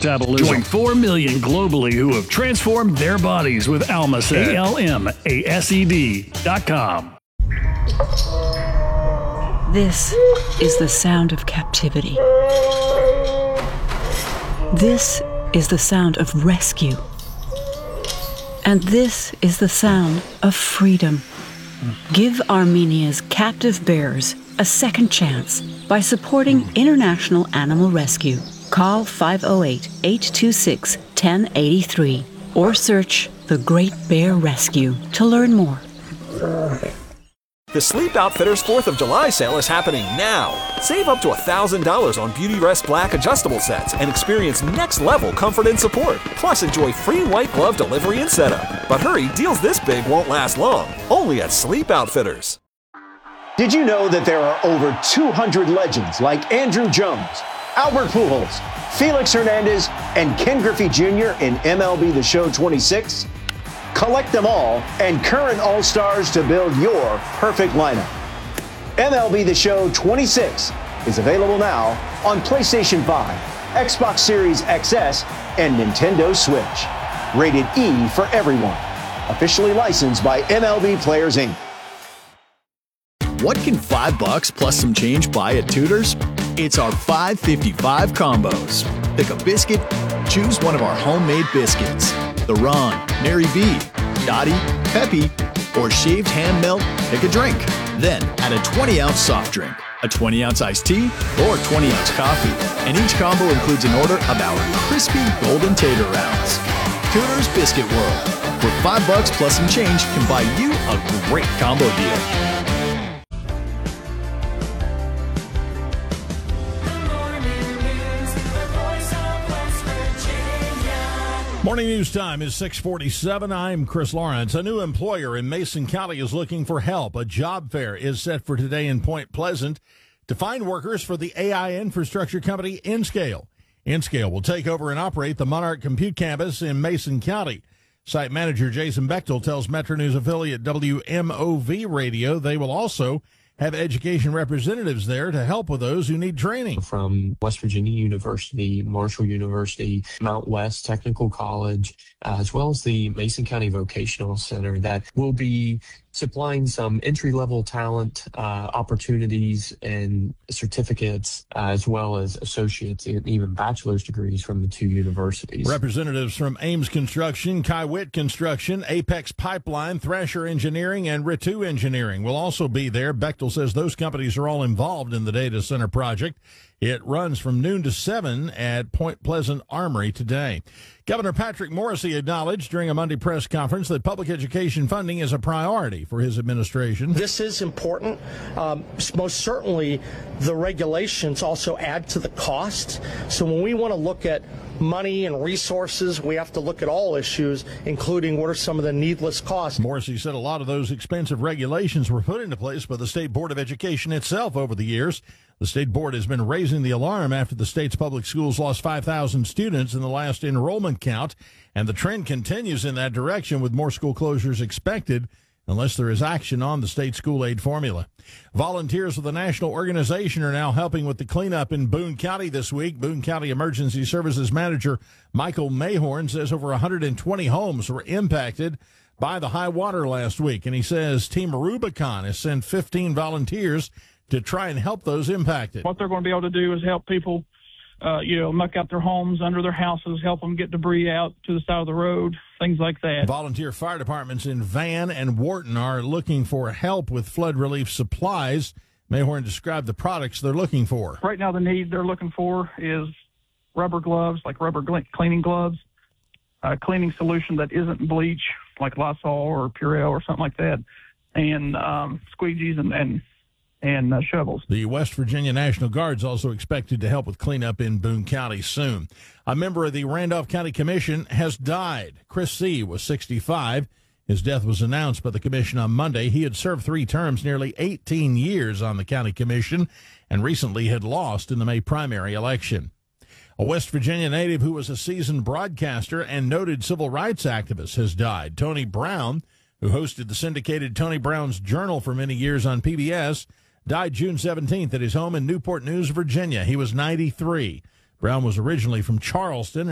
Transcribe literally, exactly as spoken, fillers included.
metabolism. Join four million globally who have transformed their bodies with Almacet. A L M A S E D dot com. This is the sound of captivity. This is the sound of rescue. And this is the sound of freedom. Give Armenia's captive bears a second chance by supporting International Animal Rescue. Call five oh eight, eight two six, one oh eight three or search The Great Bear Rescue to learn more. The Sleep Outfitters fourth of July sale is happening now. Save up to one thousand dollars on Beautyrest Black adjustable sets and experience next-level comfort and support. Plus, enjoy free white glove delivery and setup. But hurry, deals this big won't last long. Only at Sleep Outfitters. Did you know that there are over two hundred legends like Andrew Jones, Albert Pujols, Felix Hernandez, and Ken Griffey Junior in M L B The Show twenty-six? Collect them all and current All-Stars to build your perfect lineup. M L B The Show twenty-six is available now on PlayStation five, Xbox Series X S, and Nintendo Switch. Rated E for everyone. Officially licensed by M L B Players, Incorporated. What can five bucks plus some change buy at Tudor's? It's our five fifty-five combos. Pick a biscuit, choose one of our homemade biscuits. The Ron, Mary B, Dottie, Peppy, or shaved ham melt, pick a drink. Then add a twenty ounce soft drink, a twenty ounce iced tea, or twenty ounce coffee. And each combo includes an order of our crispy golden tater rounds. Tudor's Biscuit World, where five bucks plus some change can buy you a great combo deal. Morning news time is six forty-seven. I'm Chris Lawrence. A new employer in Mason County is looking for help. A job fair is set for today in Point Pleasant to find workers for the A I infrastructure company Nscale. Nscale will take over and operate the Monarch Compute Campus in Mason County. Site manager Jason Bechtel tells Metro News affiliate W M O V Radio they will also have education representatives there to help with those who need training. From West Virginia University, Marshall University, Mount West Technical College, uh, as well as the Mason County Vocational Center that will be supplying some entry-level talent uh, opportunities and certificates, uh, as well as associates and even bachelor's degrees from the two universities. Representatives from Ames Construction, Kywit Construction, Apex Pipeline, Thrasher Engineering, and Ritu Engineering will also be there. Bechtel says those companies are all involved in the data center project. It runs from noon to seven at Point Pleasant Armory today. Governor Patrick Morrisey acknowledged during a Monday press conference that public education funding is a priority for his administration. This is important. Um, most certainly, the regulations also add to the cost. So when we want to look at money and resources, we have to look at all issues, including what are some of the needless costs. Morrisey said a lot of those expensive regulations were put into place by the State Board of Education itself over the years. The state board has been raising the alarm after the state's public schools lost five thousand students in the last enrollment count, and the trend continues in that direction with more school closures expected unless there is action on the state school aid formula. Volunteers with the national organization are now helping with the cleanup in Boone County this week. Boone County Emergency Services Manager Michael Mayhorn says over one hundred twenty homes were impacted by the high water last week, and he says Team Rubicon has sent fifteen volunteers to try and help those impacted. What they're going to be able to do is help people, uh, you know, muck out their homes, under their houses, help them get debris out to the side of the road, things like that. Volunteer fire departments in Van and Wharton are looking for help with flood relief supplies. Mayhorn described the products they're looking for. Right now the need they're looking for is rubber gloves, like rubber cleaning gloves, a cleaning solution that isn't bleach, like Lysol or Purell or something like that, and um, squeegees and, and and uh, shovels. The West Virginia National Guard's also expected to help with cleanup in Boone County soon. A member of the Randolph County Commission has died. Chris C. was sixty-five. His death was announced by the commission on Monday. He had served three terms, nearly eighteen years on the county commission, and recently had lost in the May primary election. A West Virginia native who was a seasoned broadcaster and noted civil rights activist has died. Tony Brown, who hosted the syndicated Tony Brown's Journal for many years on P B S, died June seventeenth at his home in Newport News, Virginia. He was ninety-three. Brown was originally from Charleston